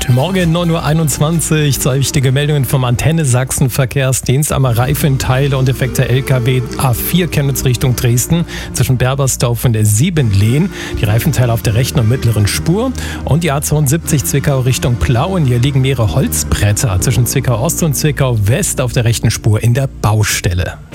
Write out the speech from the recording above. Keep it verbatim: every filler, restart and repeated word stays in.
Guten Morgen, neun Uhr einundzwanzig. Zwei wichtige Meldungen vom Antenne Sachsen Verkehrsdienst. Einmal Reifenteile und defekter L K W A vier Chemnitz Richtung Dresden zwischen Berbersdorf und der Siebenlehn. Die Reifenteile auf der rechten und mittleren Spur. Und die A zweiundsiebzig Zwickau Richtung Plauen. Hier liegen mehrere Holzbretter zwischen Zwickau Ost und Zwickau West auf der rechten Spur in der Baustelle.